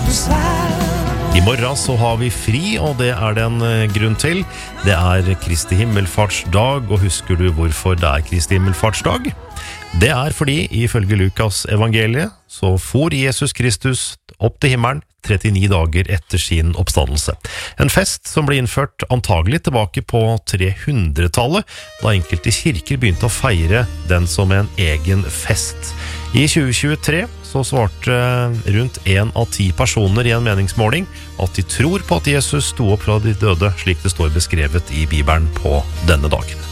I morgen så har vi fri, og det det en grunn til. Det Kristi himmelfartsdag, og husker du hvorfor det Kristi himmelfartsdag? Det fordi, ifølge Lukas evangeliet, så for Jesus Kristus opp til himmelen 39 dager etter sin oppstandelse. En fest som ble innført antagelig tilbake på 300-tallet, da enkelte kirker begynte å feire den som en egen fest. I 2023 så svarte rundt 1 av 10 personer i en meningsmåling at de tror på at Jesus sto opp fra de døde, slik det står beskrevet i Bibelen på denne dagen.